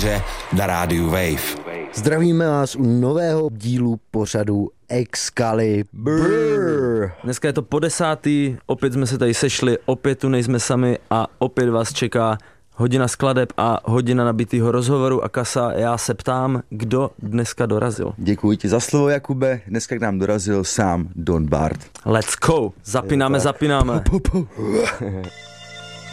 24 na rádiu Wave. Zdravíme vás u nového dílu pořadu Excalibur. Dneska je to po 10. Opět jsme se tady sešli, opět tu nejsme sami a opět vás čeká hodina skladeb a hodina nabitýho rozhovoru a kasa. Já se ptám, kdo dneska dorazil. Děkuji ti za slovo, Jakube. Dneska k nám dorazil sám Don Bart. Let's go. Zapínáme.